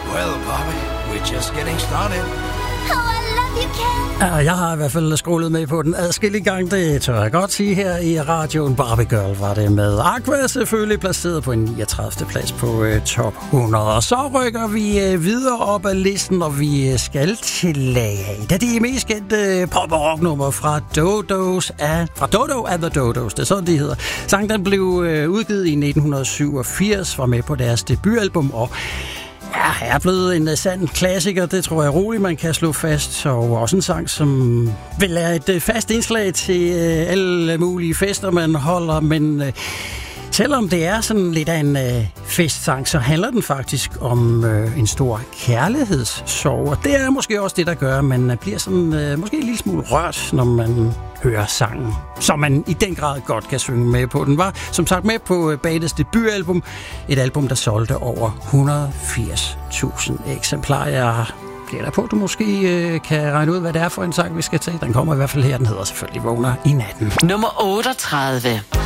Well, Bobby, we're just getting started. Oh, I love you, Ken. Ja, jeg har i hvert fald scrollet med på den adskillige gang, det tør jeg godt sige her i radioen. Barbie Girl var det med. Aqua selvfølgelig placeret på en 39. plads på top 100. Og så rykker vi videre op ad listen, og vi skal til et af de mest kendte pop- og rocknummer fra Dodo and the Dodos. Det er sådan, de hedder. Sangen den blev udgivet i 1987, var med på deres debutalbum, og ja, er blevet en sand klassiker, det tror jeg roligt, man kan slå fast. Og også en sang, som vil er et fast indslag til alle mulige fester, man holder. Men selvom det er sådan lidt af en festsang, så handler den faktisk om en stor kærlighedssorg. Og det er måske også det, der gør, at man bliver sådan måske en lille smule rørt, når man hører sangen, som man i den grad godt kan synge med på. Den var som sagt med på bandets debutalbum, et album, der solgte over 180.000 eksemplarer. Jeg gætter på, at du måske kan regne ud, hvad det er for en sang, vi skal til. Den kommer i hvert fald her, den hedder selvfølgelig Vågner i natten. Nummer 38.